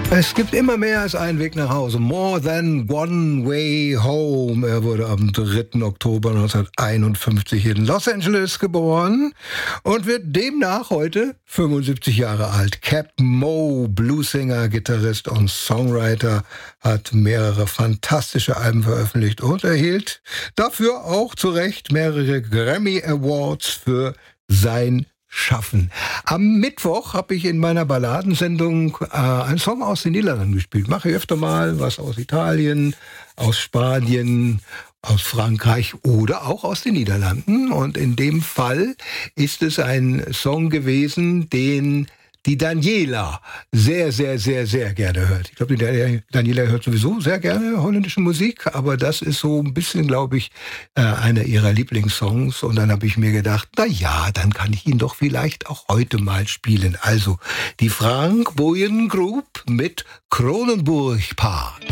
Es gibt immer mehr als einen Weg nach Hause. More than one way home. Er wurde am 3. Oktober 1951 in Los Angeles geboren und wird demnach heute 75 Jahre alt. Cap Moe, Bluesinger, Gitarrist und Songwriter, hat mehrere fantastische Alben veröffentlicht und erhielt dafür auch zu Recht mehrere Grammy Awards für sein Schaffen. Am Mittwoch habe ich in meiner Balladensendung einen Song aus den Niederlanden gespielt. Mache ich öfter mal was aus Italien, aus Spanien, aus Frankreich oder auch aus den Niederlanden. Und in dem Fall ist es ein Song gewesen, den die Daniela sehr, sehr, sehr, sehr gerne hört. Ich glaube, die Daniela hört sowieso sehr gerne holländische Musik, aber das ist so ein bisschen, glaube ich, einer ihrer Lieblingssongs. Und dann habe ich mir gedacht, na ja, dann kann ich ihn doch vielleicht auch heute mal spielen. Also die Frank Boyen Group mit Kronenburg Park.